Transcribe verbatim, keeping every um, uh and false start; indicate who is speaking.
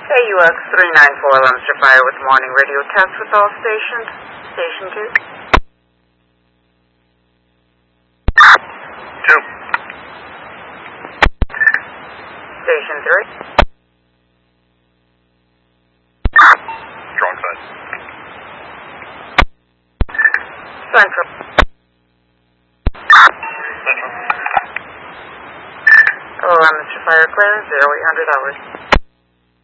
Speaker 1: A U X three nine four, Leominster Fire with morning radio test with all stations. Station two.
Speaker 2: Two.
Speaker 1: Station three.
Speaker 2: Strong side.
Speaker 1: Central.
Speaker 2: Central.
Speaker 1: Oh, Leominster Fire clear, zero eight hundred hours.